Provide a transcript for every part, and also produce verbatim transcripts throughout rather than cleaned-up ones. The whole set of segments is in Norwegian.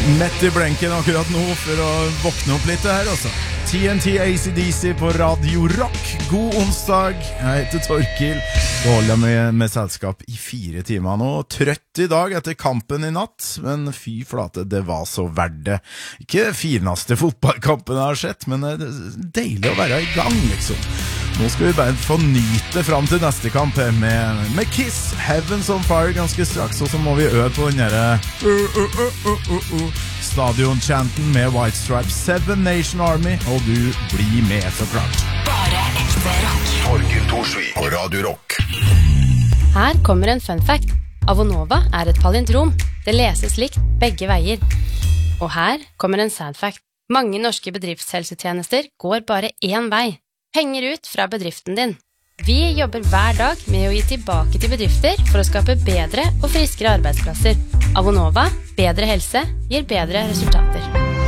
Mett I blenken akkurat nå for å våkne opp litt her også. T N T A C D C på Radio Rock. God onsdag, jeg heter Torkil. Så holder jeg med, med selskap I fire timer nå. Trøtt I dag etter kampen I natt, men fy flate, det var så verdt det. Ikke fineste fotballkampen jeg har sett, men det er deilig å være I gang liksom. Nå skal vi bare få nyte frem til neste kamp her med, med Kiss, Heavens on Fire ganske straks, og så må vi øve på den der uh, uh, uh, uh, uh, uh, stadion-chanten med White Stripes, Seven Nation Army, og du blir med så klart. Bare ekte rock. Torkil Thorsvik på Radio Rock. Her kommer en fun fact. Avonova er et palindrom. Det leses likt begge veier. Og her kommer en sad fact. Mange norske bedriftshelsetjenester går bare én vei. Penger ut fra bedriften din. Vi jobber hver dag med å gi tilbake til bedrifter for å skape bedre og friskere arbeidsplasser. Avonova, bedre helse, gir bedre resultater.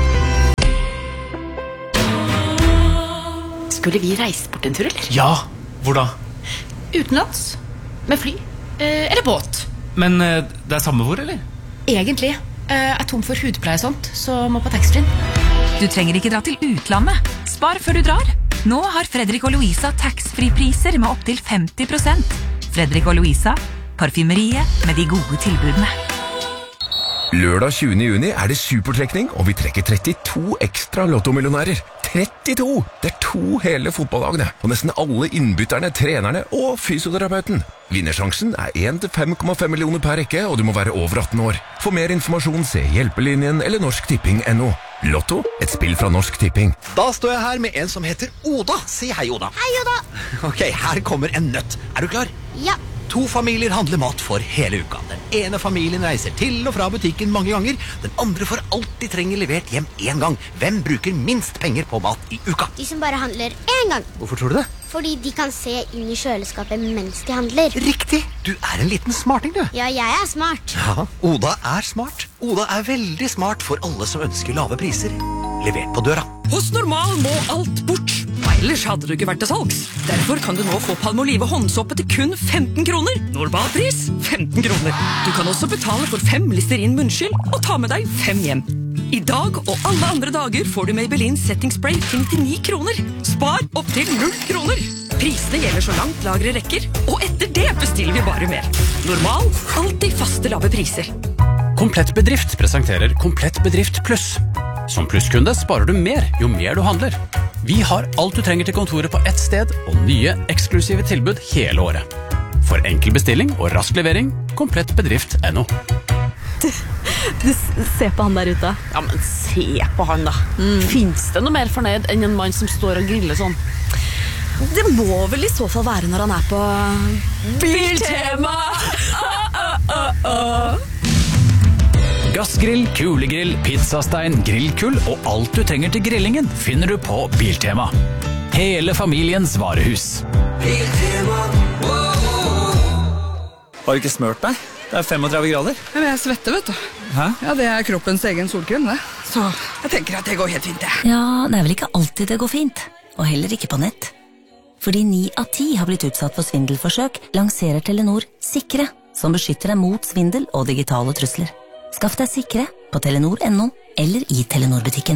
Skulle vi reise bort en tur, eller? Ja, hvor da? Utenlands, med fly, eh, eller båt. Men eh, det er samme hvor, eller? Egentlig, eh, er tom for hudpleie og sånt, så må på taxfree. Du trenger ikke dra til utlandet. Spar før du drar. Nå har Fredrik og Louisa tax-free-priser med opp til femti prosent. Fredrik og Louisa, parfymeriet med de gode tilbudene. Lørdag tjuende juni er det supertrekning, og vi trekker trettito ekstra lottomillionærer. trettito! Det er to hele fotballagene, og nesten alle innbytterne, trenerne og fysioterapeuten. Vinnersjansen er én til fem komma fem millioner per rekke, og du må være over atten år. For mer informasjon, se Hjelpelinjen eller Norsk Tipping punktum no. Lotto, et spill fra Norsk Tipping. Da står jeg her med en som heter Oda. Si hei, Oda. Hei, Oda. Ok, her kommer en nøtt. Er du klar? Ja. To familier handler mat for hele uka. Den ene familien reiser til og fra butikken mange ganger. Den andre får alt de trenger levert hjem en gang. Hvem bruker minst penger på mat I uka? De som bare handler en gang. Hvorfor tror du det? Fordi de kan se inn I kjøleskapet mens de handler. Riktig! Du er en liten smarting, du. Ja, jeg er smart. Ja, Oda er smart. Oda er veldig smart for alle som ønsker lave priser. Levert på døra. Hos Normal må alt bort. Ellers hadde du ikke vært til salgs. Derfor kan du nå få Palmolive håndsåpe til kun femten kroner. Normalpris femten kroner. Du kan også betale for fem Listerin munnskyld og ta med deg fem hjem. I dag og alle andre dager får du Maybelline Setting Spray til nittini kroner. Spar opp til null kroner. Prisene gjelder så langt lagre rekker, og etter det bestiller vi bare mer. Normal, alltid faste lave priser. Komplett Bedrift presenterer Komplett Bedrift Pluss. Som plusskunde sparer du mer jo mer du handler. Vi har alt du trenger til kontoret på ett sted, og nye eksklusive tilbud hele året. For enkel bestilling og rask levering, komplett bedrift punktum no. Du, du se på han der ute. Ja, men se på han da. Mm. Finns det noe mer fornøyd enn en mann som står og griller sånn? Det må vel I så fall være når han er på Biltema! Gassgrill, kulegrill, pizzastein, grillkull og alt du trenger til grillingen finner du på Biltema. Hele familiens varehus. Biltema. Har du ikke smørt deg? Det er femogtredve grader. Men jeg svetter, vet du. Hæ? Ja, det er kroppens egen solkrem, det. Så jeg tenker at det går helt fint, det. Ja, det er vel ikke alltid det går fint. Og heller ikke på nett. Fordi ni av ti har blitt utsatt for svindelforsøk, lanserer Telenor Sikre, som beskytter deg mot svindel og digitale trusler. Skaff deg Sikre på telenor punktum no eller I Telenor-butikken.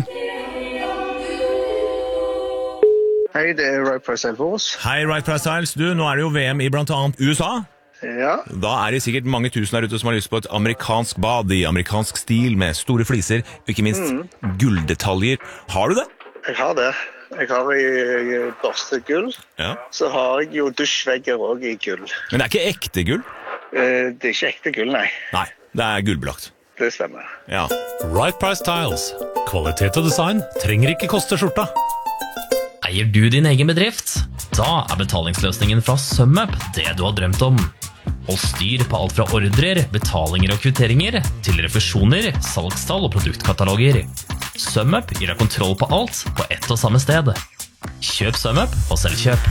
Hei, det er Right Price Styles. Hei, Right Price Styles. Du, nå er det jo V M I blant annet U S A. Ja. Da er det sikkert mange tusen der ute som har lyst på et amerikansk bad I amerikansk stil med store fliser, og ikke minst mm. gulldetaljer. Har du det? Jeg har det. Jeg har I børstegull. Ja. Så har jeg jo dusjvegger også I gull. Men det er ikke ekte gull? Eh, det er ikke ekte gull, nei. Nei, det er gullbelagt. Det stemmer. Ja. Right Price Styles. Kvalitet og design trenger ikke koste skjorta. Eier du din egen bedrift? Da er betalingsløsningen fra SumUp det du har drømt om. Og styr på alt fra ordrer, betalinger og kvitteringer til refusjoner, salgstall og produktkataloger. SumUp gir deg kontroll på alt på ett og samme sted. Kjøp SumUp og selvkjøp.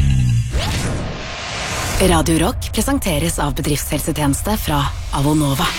Radio Rock presenteres av bedriftshelsetjeneste fra Avonova.